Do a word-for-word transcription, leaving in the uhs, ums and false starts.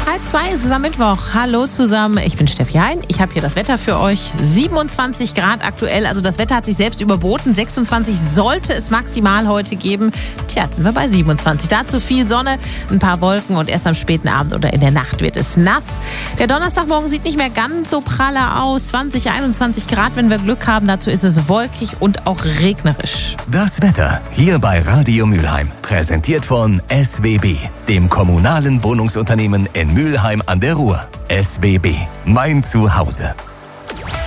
Halb zwei ist es am Mittwoch. Hallo zusammen, ich bin Steffi Hein. Ich habe hier das Wetter für euch. siebenundzwanzig Grad aktuell, also das Wetter hat sich selbst überboten. sechsundzwanzig sollte es maximal heute geben. Tja, jetzt sind wir bei siebenundzwanzig. Dazu viel Sonne, ein paar Wolken und erst am späten Abend oder in der Nacht wird es nass. Der Donnerstagmorgen sieht nicht mehr ganz so praller aus. zwanzig, einundzwanzig Grad, wenn wir Glück haben. Dazu ist es wolkig und auch regnerisch. Das Wetter hier bei Radio Mülheim. Präsentiert von S W B, dem kommunalen Wohnungsunternehmen in Mülheim an der Ruhr. S W B, mein Zuhause.